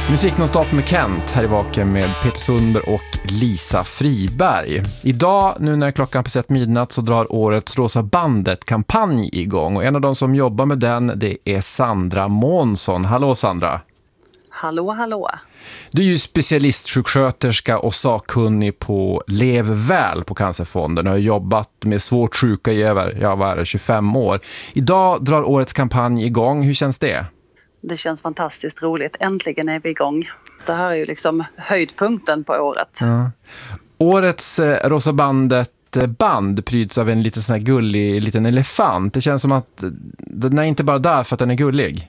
Musik nonstop med Kent här i Vaken med Peter Sundberg och Lisa Friberg. Idag, nu när klockan passerat midnatt, så drar årets Rosa bandet-kampanj igång. Och en av de som jobbar med den, det är Sandra Månsson. Hallå Sandra! Hallå, hallå! Du är ju specialistsjuksköterska och sakkunnig på Lev väl på Cancerfonden. Du har jobbat med svårt sjuka i över 25 år. Idag drar årets kampanj igång. Hur känns det? Det känns fantastiskt roligt. Äntligen är vi igång. Det här är ju liksom höjdpunkten på året. Ja. Årets Rosa bandet-band pryds av en lite sån här gullig liten elefant. Det känns som att den är inte bara där för att den är gullig.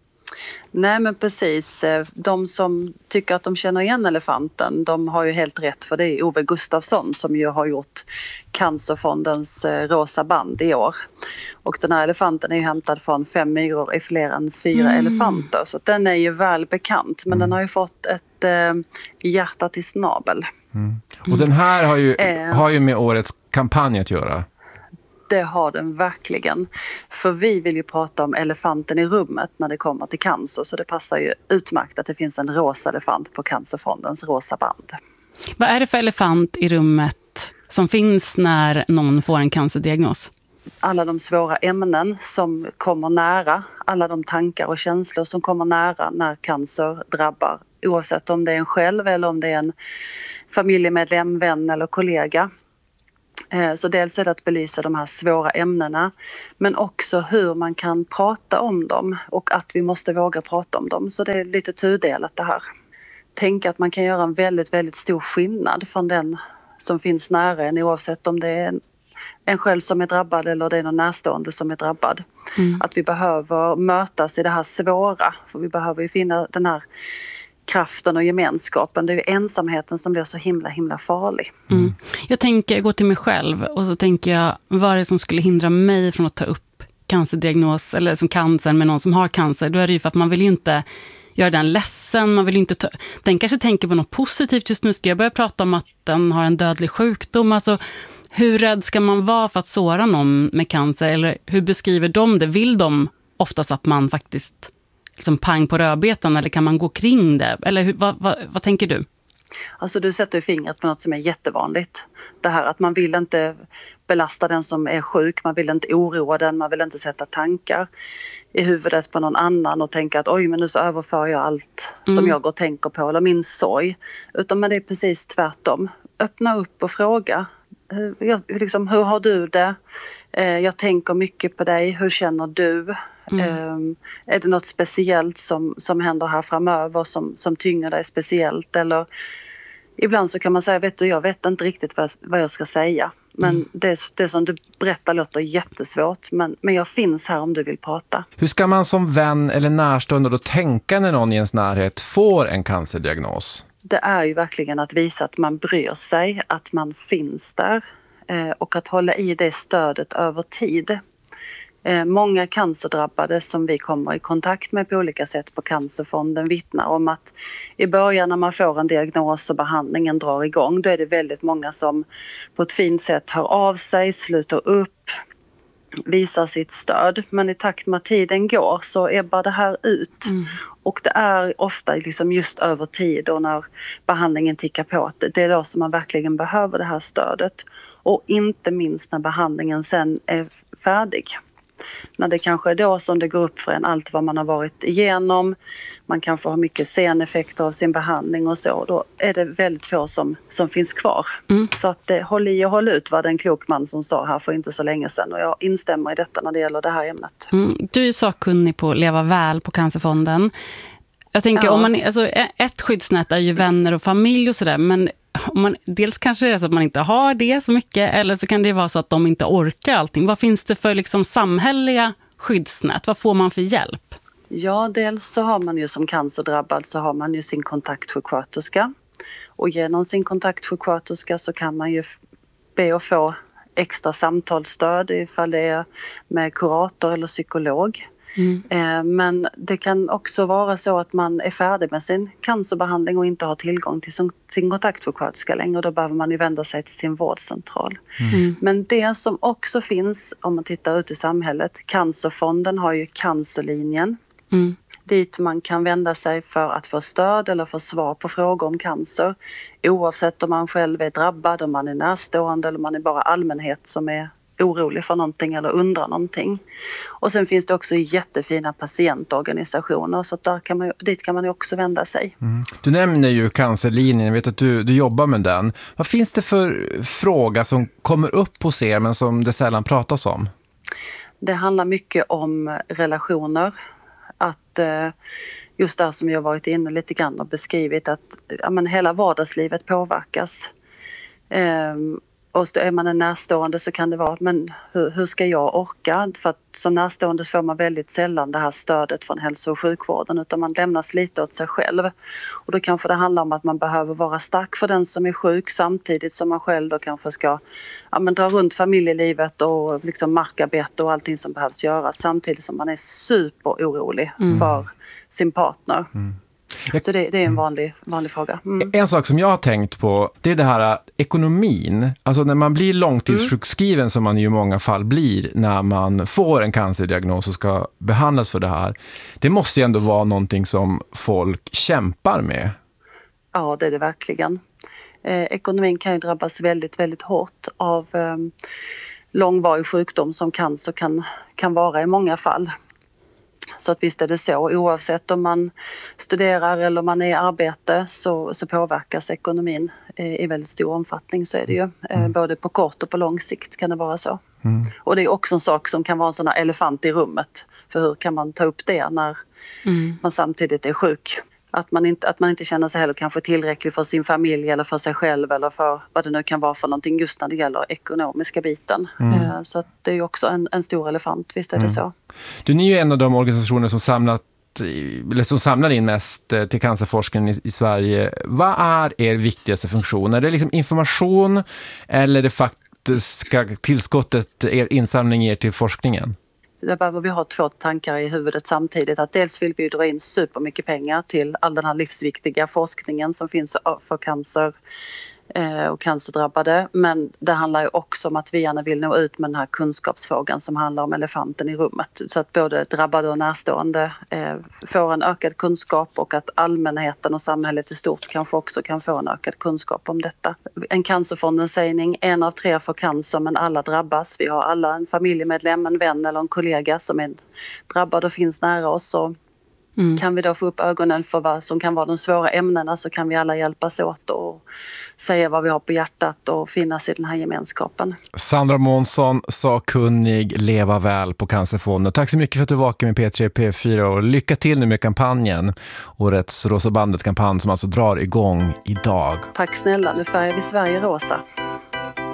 Nej, men precis. De som tycker att de känner igen elefanten, de har ju helt rätt, för det är Ove Gustafsson som ju har gjort Cancerfondens Rosa band i år. Och den här elefanten är ju hämtad från 5 myror i fler än 4 elefanter. Så den är ju väl bekant, men den har ju fått ett hjärta till snabel. Och den här har ju med årets kampanj att göra. Det har den verkligen. För vi vill ju prata om elefanten i rummet när det kommer till cancer. Så det passar ju utmärkt att det finns en rosa elefant på Cancerfondens Rosa band. Vad är det för elefant i rummet som finns när någon får en cancerdiagnos? Alla de svåra ämnen som kommer nära. Alla de tankar och känslor som kommer nära när cancer drabbar. Oavsett om det är en själv eller om det är en familjemedlem, vän eller kollega. Så dels är det att belysa de här svåra ämnena, men också hur man kan prata om dem och att vi måste våga prata om dem. Så det är lite tudelat det här. Tänk att man kan göra en väldigt, väldigt stor skillnad från den som finns nära en, oavsett om det är en själv som är drabbad eller det är någon närstående som är drabbad. Att vi behöver mötas i det här svåra, för vi behöver ju finna den här kraften och gemenskapen. Det är ju ensamheten som blir så himla farlig. Jag tänker gå till mig själv och så tänker jag, vad är det som skulle hindra mig från att ta upp cancerdiagnos eller som cancer med någon som har cancer? Då är det ju för att man vill ju inte göra den ledsen, man vill ju inte den kanske tänker på något positivt. Just nu ska jag börja prata om att den har en dödlig sjukdom. Alltså, hur rädd ska man vara för att såra någon med cancer? Eller hur beskriver de det? Vill de oftast att man faktiskt liksom pang på rödbetan, eller kan man gå kring det? Eller vad tänker du? Alltså du sätter ju fingret på något som är jättevanligt. Det här att man vill inte belasta den som är sjuk, man vill inte oroa den, man vill inte sätta tankar i huvudet på någon annan och tänka att oj, men nu så överför jag allt som jag går och tänker på eller min sorg. Utan men det är precis tvärtom. Öppna upp och fråga. Hur har du det? Jag tänker mycket på dig. Hur känner du? Är det något speciellt som händer här framöver som tynger dig speciellt? Eller ibland så kan man säga, jag vet inte riktigt vad jag ska säga. Men det som du berättar låter jättesvårt. Men jag finns här om du vill prata. Hur ska man som vän eller närstående då tänka när någon i ens närhet får en cancerdiagnos? Det är ju verkligen att visa att man bryr sig, att man finns där och att hålla i det stödet över tid. Många cancerdrabbade som vi kommer i kontakt med på olika sätt på Cancerfonden vittnar om att i början när man får en diagnos och behandlingen drar igång, då är det väldigt många som på ett fint sätt hör av sig, sluter upp, visar sitt stöd. Men i takt med att tiden går så ebbar det här ut. Och det är ofta liksom just över tid och när behandlingen tickar på. Det är då som man verkligen behöver det här stödet. Och inte minst när behandlingen sen är färdig. När det kanske är då som det går upp för en allt vad man har varit igenom. Man kanske har mycket seneffekter av sin behandling och så. Då är det väldigt få som finns kvar. Så att håll i och håll ut, var det en klok man som sa här för inte så länge sedan. Och jag instämmer i detta när det gäller det här ämnet. Du är sakkunnig på Leva väl på Cancerfonden. Jag tänker, ett skyddsnät är ju vänner och familj och sådär, men dels kanske det är så att man inte har det så mycket, eller så kan det vara så att de inte orkar allting. Vad finns det för liksom samhälleliga skyddsnät? Vad får man för hjälp? Ja, dels så har man ju som cancerdrabbad så har man ju sin kontaktsjuksköterska. Och genom sin kontaktsjuksköterska så kan man ju be att få extra samtalsstöd ifall det är med kurator eller psykolog. Men det kan också vara så att man är färdig med sin cancerbehandling och inte har tillgång till sin kontaktsjuksköterska längre. Då behöver man ju vända sig till sin vårdcentral. Men det som också finns, om man tittar ut i samhället, Cancerfonden har ju cancerlinjen. dit man kan vända sig för att få stöd eller få svar på frågor om cancer. Oavsett om man själv är drabbad, om man är närstående eller om man är bara allmänhet som är orolig för någonting eller undrar någonting. Och sen finns det också jättefina patientorganisationer, så att dit kan man ju också vända sig. Du nämner ju cancerlinjen, jag vet att du jobbar med den. Vad finns det för fråga som kommer upp hos er men som det sällan pratas om? Det handlar mycket om relationer. Att just där som jag varit inne lite grann och beskrivit att hela vardagslivet påverkas. Och är man en närstående så kan det vara, men hur ska jag orka? För att som närstående får man väldigt sällan det här stödet från hälso- och sjukvården, utan man lämnas lite åt sig själv. Och då kanske det handlar om att man behöver vara stark för den som är sjuk, samtidigt som man själv då kanske ska dra runt familjelivet och liksom markarbete och allting som behövs göras, samtidigt som man är superorolig för sin partner. Så det är en vanlig fråga. En sak som jag har tänkt på, det är det här ekonomin. Alltså när man blir långtidssjukskriven, som man ju i många fall blir när man får en cancerdiagnos och ska behandlas för det här. Det måste ju ändå vara någonting som folk kämpar med. Ja, det är det verkligen. Ekonomin kan ju drabbas väldigt, väldigt hårt av långvarig sjukdom som cancer kan vara i många fall. Så att visst är det så, oavsett om man studerar eller om man är i arbete så påverkas ekonomin i väldigt stor omfattning, så är det ju. Både på kort och på lång sikt kan det vara så. Och det är också en sak som kan vara en sån här elefant i rummet. För hur kan man ta upp det när man samtidigt är sjuk? Att man inte känner sig heller kanske tillräcklig för sin familj eller för sig själv eller för vad det nu kan vara för någonting just när det gäller ekonomiska biten. Så att det är också en stor elefant, visst är det så. Du är ju en av de organisationer som samlar in mest till cancerforskningen i Sverige. Vad är er viktigaste funktion? Är det liksom information eller det faktiska tillskottet er insamling ger till forskningen? Där behöver vi ha två tankar i huvudet samtidigt. Att dels vill vi dra in supermycket pengar till all den här livsviktiga forskningen som finns för cancer och cancerdrabbade. Men det handlar ju också om att vi gärna vill nå ut med den här kunskapsfrågan som handlar om elefanten i rummet. Så att både drabbade och närstående får en ökad kunskap, och att allmänheten och samhället i stort kanske också kan få en ökad kunskap om detta. En cancerfondens sägning, 1 av 3 får cancer men alla drabbas. Vi har alla en familjemedlem, en vän eller en kollega som är drabbad och finns nära oss. Och kan vi då få upp ögonen för vad som kan vara de svåra ämnena, så kan vi alla hjälpas åt och säga vad vi har på hjärtat och finnas i den här gemenskapen. Sandra Månsson, sakkunnig, leva väl på Cancerfonden. Tack så mycket för att du var med P3 P4 och lycka till nu med kampanjen. Årets Rosa bandet-kampanj som alltså drar igång idag. Tack snälla, nu färgar vi Sverige rosa.